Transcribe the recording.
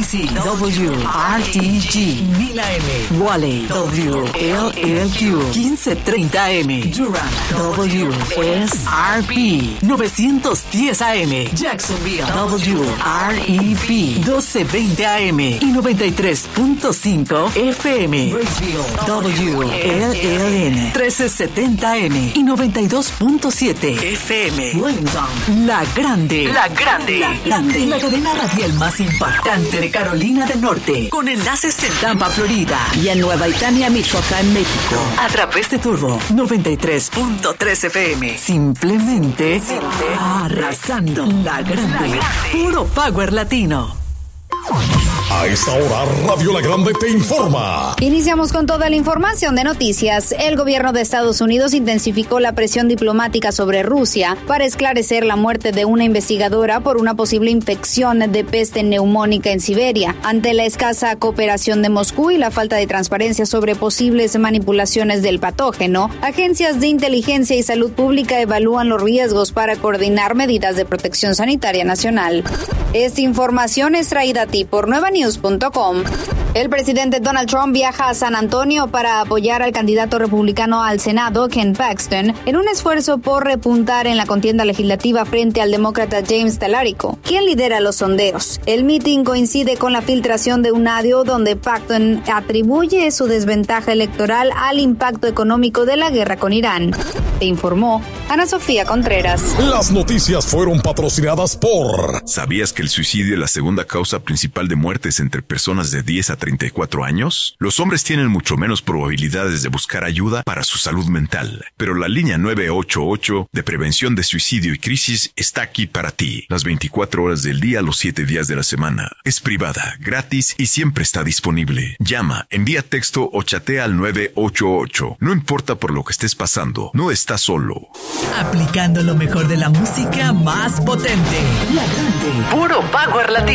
DC, WRTG, 1000 AM, Wally, WLLQ, 1530 AM, Durham, WSRP, 910 AM, Jacksonville, WREP, 1220 AM y 93.5 FM, Raceville, WLLN, 1370 AM y 92.7 FM, Wellington, La Grande, La cadena radial más impactante de Carolina del Norte, con enlaces en Tampa, Florida, y en Nueva Italia, Michoacán, México, a través de Turbo 93.3 FM. Simplemente arrasando. La Grande, puro power latino. A esta hora, Radio La Grande te informa. Iniciamos con toda la información de noticias. El gobierno de Estados Unidos intensificó la presión diplomática sobre Rusia para esclarecer la muerte de una investigadora por una posible infección de peste neumónica en Siberia. Ante la escasa cooperación de Moscú y la falta de transparencia sobre posibles manipulaciones del patógeno, agencias de inteligencia y salud pública evalúan los riesgos para coordinar medidas de protección sanitaria nacional. Esta información es traída a ti por nuevanews.com. El presidente Donald Trump viaja a San Antonio para apoyar al candidato republicano al Senado, Ken Paxton, en un esfuerzo por repuntar en la contienda legislativa frente al demócrata James Talarico, quien lidera los sondeos. El mitin coincide con la filtración de un audio donde Paxton atribuye su desventaja electoral al impacto económico de la guerra con Irán. Te informó Ana Sofía Contreras. Las noticias fueron patrocinadas por... ¿Sabías que el suicidio es la segunda causa principal de muertes entre personas de 10 a 34 años? Los hombres tienen mucho menos probabilidades de buscar ayuda para su salud mental, pero la línea 988 de prevención de suicidio y crisis está aquí para ti, las 24 horas del día, los 7 días de la semana. Es privada, gratis y siempre está disponible. Llama, envía texto o chatea al 988. No importa por lo que estés pasando, no estás solo. Aplicando lo mejor de la música más potente. La Grande, puro power latino.